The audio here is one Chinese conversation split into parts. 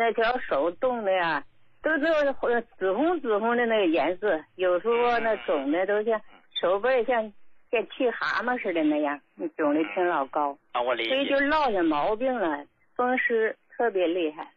那条手冻的呀，都紫红的那个颜色，有时候那肿的都像手背像气蛤蟆似的那样，肿的挺老高。 我理解。 所以就落下毛病了，风湿特别厉害。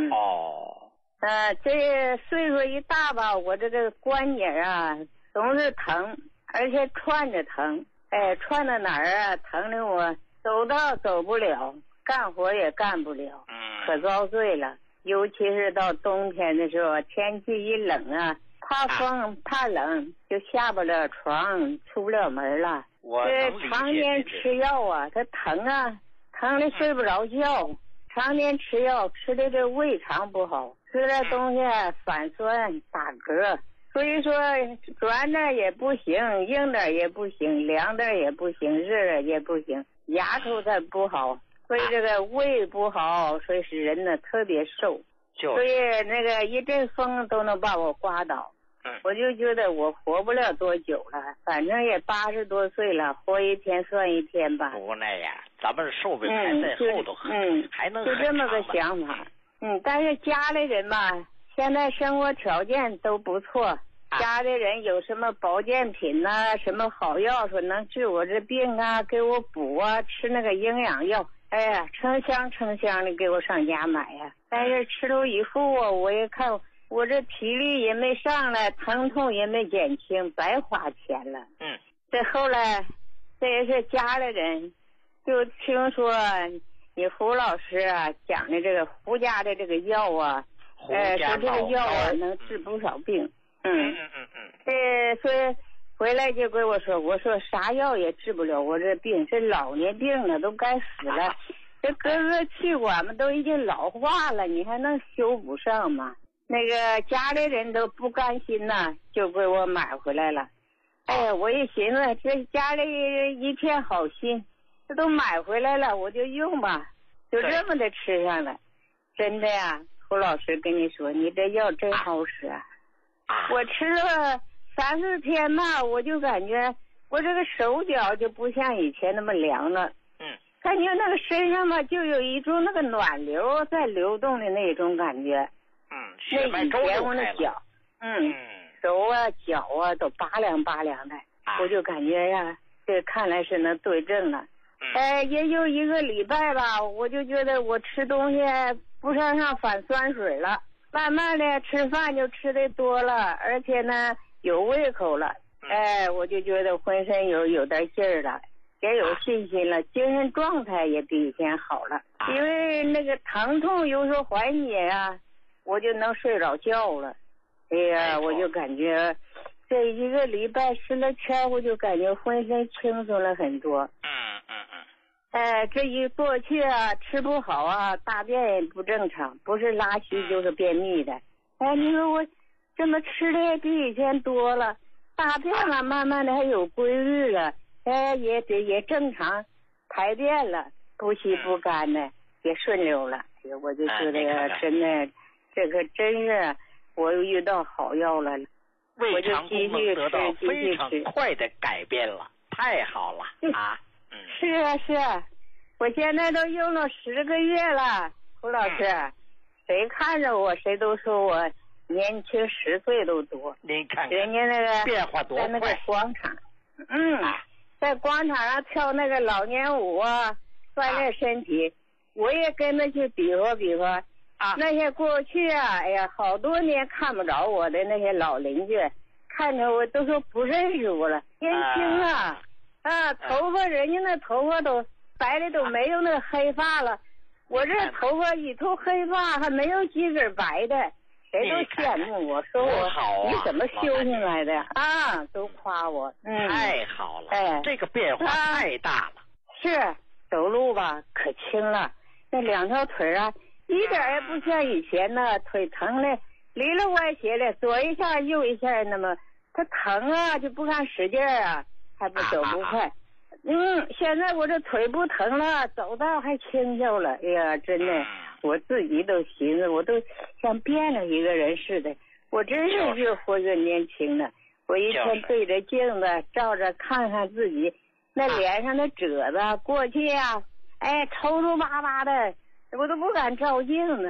这岁数一大吧，我这个关节啊总是疼，而且串着疼。串到哪儿啊，疼的我走道走不了，干活也干不了，可遭罪了。尤其是到冬天的时候，天气一冷啊，怕风怕冷，就下不了床，出不了门了。这常年吃药啊，它疼啊，疼的睡不着觉。常年吃药，吃的这胃肠不好，吃的东西反酸打嗝。所以说软点也不行，硬点也不行，凉点也不行，热点也不行，牙口它不好，所以这个胃不好，所以使人呢特别瘦。所以那个一阵风都能把我刮倒。我就觉得我活不了多久了，反正也80多岁了，活一天算一天吧。 无奈呀，咱们寿命还在后头，还能就这么个想法。但是家里人吧，现在生活条件都不错，家里人有什么保健品呐，什么好药说能治我这病啊，给我补啊，吃那个营养药，哎呀，成箱的给我上家买呀。但是吃了以后啊，我也看我这体力也没上来，疼痛也没减轻，白花钱了。这后来这也是家里人就听说你胡老师啊讲的这个胡家的这个药啊，说这个药啊能治不少病。所以回来就跟我说，我说啥药也治不了我这病，这老年病了，都该死了。这各个气管嘛都已经老化了，你还能修补上吗？那个家里人都不甘心呐，就给我买回来了。我一寻思，这家里一片好心，这都买回来了，我就用吧，就这么的吃上了。真的呀，胡老师跟你说，你这药真好使啊！我吃了3、4天吧，我就感觉我这个手脚就不像以前那么凉了。感觉那个身上嘛，就有一种那个暖流在流动的那种感觉。那以前我那脚，手啊脚啊都拔凉的，我就感觉呀，这看来是能对症了。也就1个礼拜吧，我就觉得我吃东西不上反酸水了，慢慢的吃饭就吃的多了，而且呢有胃口了。我就觉得浑身有点劲儿了，也有信心了，精神状态也比以前好了。因为那个疼痛有时候缓解啊，我就能睡着觉了。我就感觉这1个礼拜吃了圈，我就感觉浑身轻松了很多。这一过去啊，吃不好啊，大便也不正常，不是拉稀就是便秘的。你说我这么吃的也比以前多了，大便啊慢慢的还有规律了，也正常排便了，不稀不干的也顺溜了。我就觉得真的，这个真是我又遇到好药了， 胃肠功能得到非常快的改变了，太好了啊！ 是啊，我现在都用了10个月了，胡老师，谁看着我谁都说我年轻10岁都多。 您看看人家那个变化多快， 在那个广场，在广场上跳那个老年舞啊，锻炼身体，我也跟着去比划比划。那些过去啊，好多年看不着我的那些老邻居，看着我都说不认识我了，年轻啊。头发人家那头发都白的都没有那黑发了，我这头发一头黑发还没有几根白的，谁都羡慕我，说我你怎么修行来的都夸我。 太好了，这个变化太大了。 是走路吧可轻了，那2条腿啊一点也不像以前呢，腿疼的里了歪斜的，左一下右一下，那么它疼啊就不敢使劲啊，还不走不快。现在我这腿不疼了，走道还轻巧了。真的，我自己都寻思，我都像变了一个人似的。我真是越活越年轻了。我一天对着镜子照着看看自己，那脸上的褶子，过去啊，抽巴巴的，我都不敢照镜子。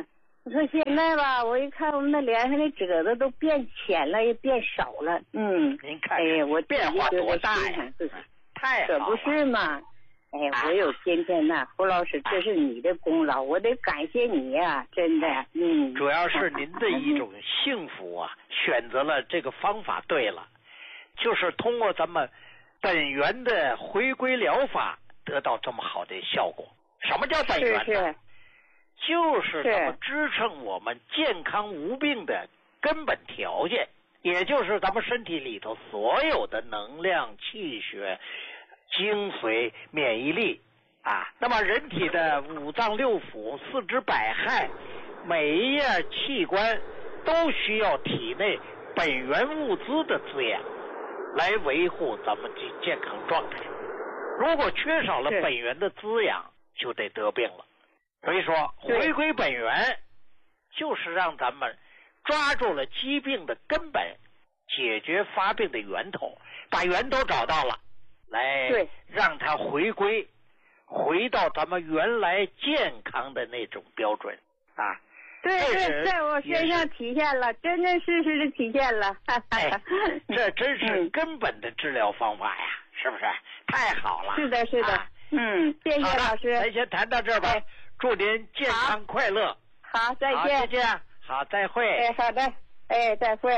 我说现在吧，我一看我们那脸上的褶子都变浅了，也变少了。 您看，哎呀， 我变化多大呀！太好了， 可不是嘛。我有今天呐，胡老师，这是你的功劳，我得感谢你呀，真的。 主要是您的一种幸福啊，选择了这个方法对了，就是通过咱们本源的回归疗法得到这么好的效果。什么叫本源呢？ 是就是咱们支撑我们健康无病的根本条件，也就是咱们身体里头所有的能量、气血、精髓、免疫力啊。那么人体的五脏六腑、四肢百骸，每一样器官都需要体内本源物资的滋养，来维护咱们的健康状态。如果缺少了本源的滋养，就得得病了。所以说，回归本源就是让咱们抓住了疾病的根本，解决发病的源头，把源头找到了，来让它回归，回到咱们原来健康的那种标准啊。 对，在我身上体现了，真真实实的体现了。 这真是根本的治疗方法呀，是不是？太好了。 是的，谢谢老师。 咱先谈到这儿吧。祝您健康快乐。 好，再见。 再见。好，再会。 好的。再会。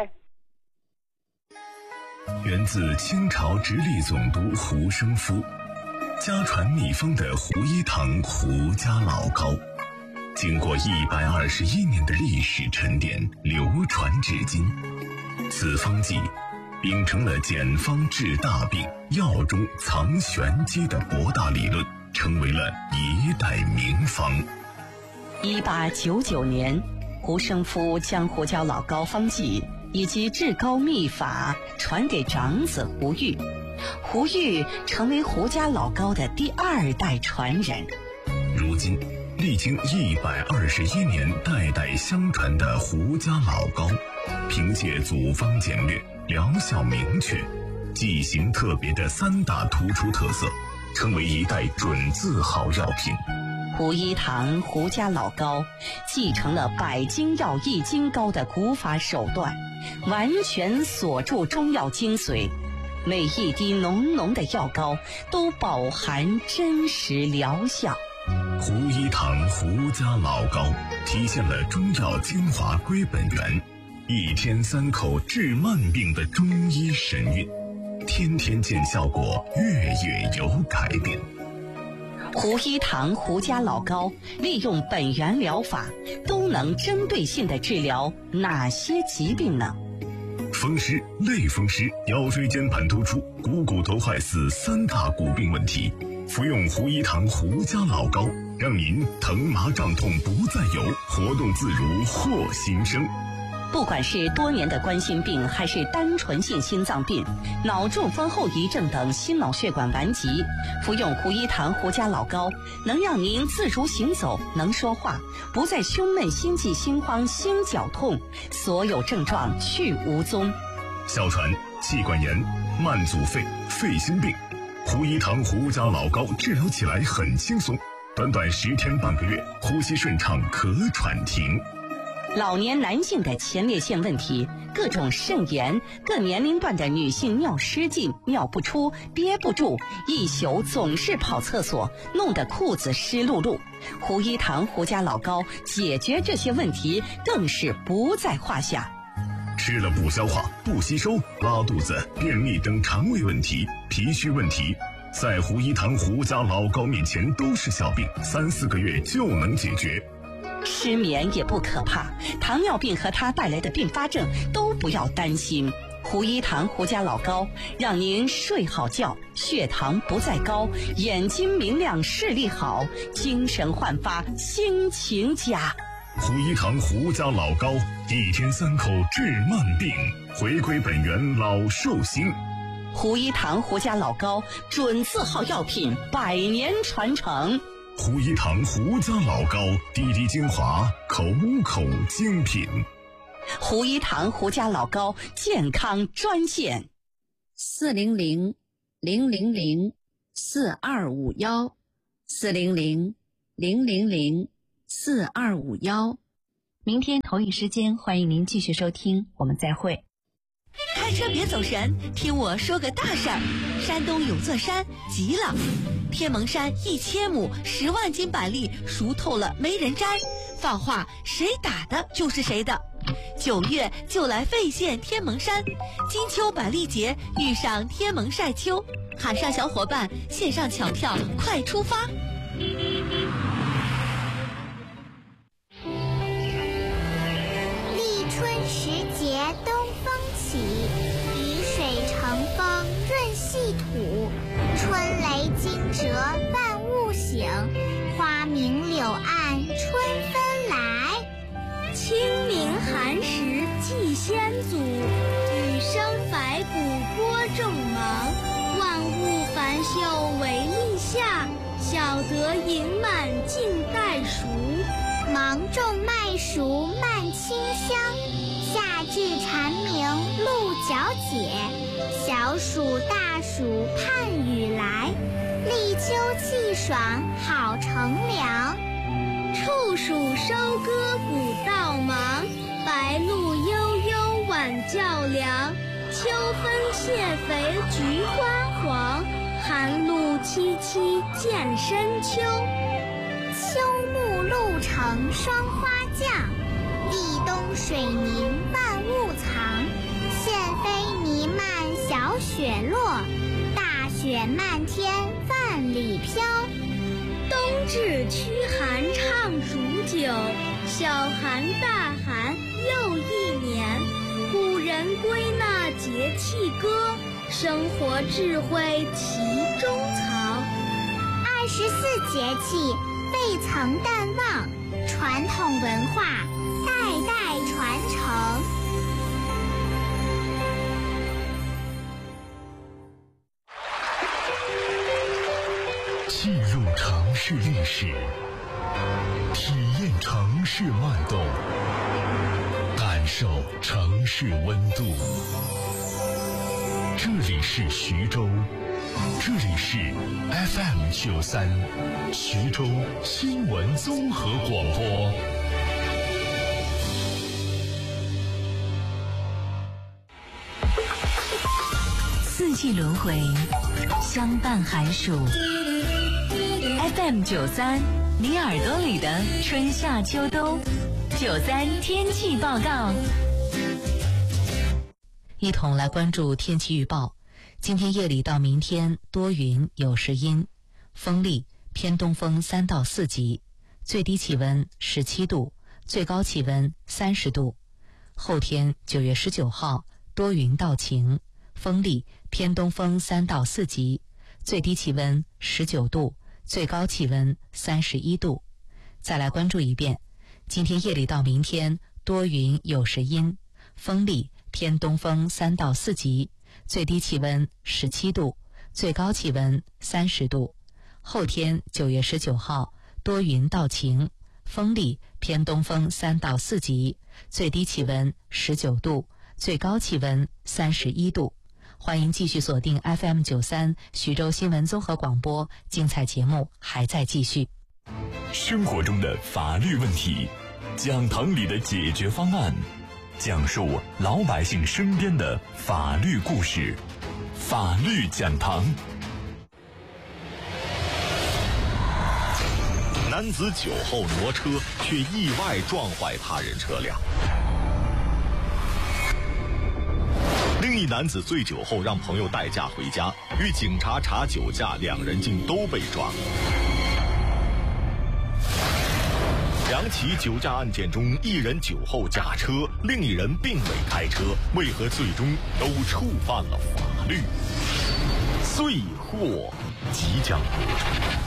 源自清朝直隶总督胡生夫，家传秘方的胡一堂胡家老膏，经过121年的历史沉淀，流传至今。此方剂秉承了简方治大病、药中藏玄机的博大理论，成为了一代名方。 1899年，胡生夫将胡椒老膏方剂以及治膏秘法传给长子胡玉，胡玉成为胡家老膏的第2代传人。 如今历经121年代代相传的胡家老膏，凭借组方简略、疗效明确、剂型特别的3大突出特色，成为一代准字号药品。 胡一堂胡家老膏继承了百金药益精膏的古法手段，完全锁住中药精髓，每一滴浓浓的药膏都饱含真实疗效。 胡一堂胡家老膏体现了中药精华归本源，1天3口治慢病的中医神韵，天天见效果，月月有改变。 胡一堂胡家老膏利用本源疗法，都能针对性的治疗哪些疾病呢？ 风湿、类风湿、腰椎间盘突出、股骨头坏死3大骨病问题，服用胡一堂胡家老膏，让您疼麻胀痛不再有，活动自如获新生。 不管是多年的冠心病，还是单纯性心脏病、脑中风后遗症等心脑血管顽疾，服用胡一堂胡家老膏，能让您自如行走，能说话，不再胸闷、心悸、心慌、心绞痛，所有症状去无踪。 哮喘、气管炎、慢阻肺、肺心病，胡一堂胡家老膏治疗起来很轻松，短短10天半个月，呼吸顺畅，咳喘停。 老年男性的前列腺问题，各种肾炎，各年龄段的女性尿失禁、尿不出、憋不住，一宿总是跑厕所，弄得裤子湿漉漉。胡一堂胡家老膏解决这些问题更是不在话下。 吃了不消化、不吸收、拉肚子、便秘等肠胃问题、脾虚问题，在胡一堂胡家老膏面前都是小病，3、4个月就能解决。 失眠也不可怕，糖尿病和它带来的并发症都不要担心。胡一堂胡家老膏让您睡好觉，血糖不再高，眼睛明亮，视力好，精神焕发，心情佳。 胡一堂胡家老膏，1天3口治慢病，回归本源老寿星。 胡一堂胡家老膏准字号药品，100年传承。 胡一堂胡家老膏，滴滴精华，口口精品。 胡一堂胡家老膏健康专线 ：400-000-4251，400-000-4251。 明天同一时间，欢迎您继续收听，我们再会。 开车别走神，听我说个大事儿。山东有座山急了，天蒙山1000亩10万斤板栗熟透了没人摘，放话谁打的就是谁的。9月就来费县天蒙山，金秋板栗节遇上天蒙晒秋，喊上小伙伴线上抢票，快出发！ 立春时节东风起，雨水乘风润细土，春雷惊蛰万物醒，花明柳暗春分来。清明寒食祭先祖，雨生百谷播种忙，万物繁秀为立夏，小得盈满尽待熟。芒种麦熟慢清香，夏至蝉鸣鹿角解，小暑大暑盼雨来，立秋气爽好乘凉。处暑收割谷稻忙，白露悠悠晚较凉。秋分谢肥菊花黄，寒露凄凄渐深秋。秋暮露成霜花降，立冬水凝万物藏。现飞弥漫小雪落，大雪漫天万里飘。冬至驱寒唱数九，小寒大寒又一年。古人归纳节气歌，生活智慧其中藏。24节气未曾淡忘，传统文化代代传承。 进入城市历史，体验城市脉动，感受城市温度。这里是徐州，这里是 FM93 徐州新闻综合广播。 四季轮回，相伴寒暑。FM93，你耳朵里的春夏秋冬。93天气报告，一同来关注天气预报。今天夜里到明天多云有时阴，风力偏东风3到4级，最低气温17度，最高气温30度。后天9月19号多云到晴，风力偏东风3到4级，最低气温19度，最高气温31度。再来关注一遍，今天夜里到明天多云有时阴，风力偏东风3到4级，最低气温17度，最高气温30度。后天9月19号多云到晴，风力偏东风3到4级，最低气温19度，最高气温31度。欢迎继续锁定 FM93 徐州新闻综合广播，精彩节目还在继续。 生活中的法律问题，讲堂里的解决方案，讲述老百姓身边的法律故事，法律讲堂。男子酒后挪车，却意外撞坏他人车辆。另一男子醉酒后让朋友代驾回家，与警察查酒驾，两人竟都被抓。两起酒驾案件中，一人酒后驾车，另一人并未开车，为何最终都触犯了法律？罪祸即将播出。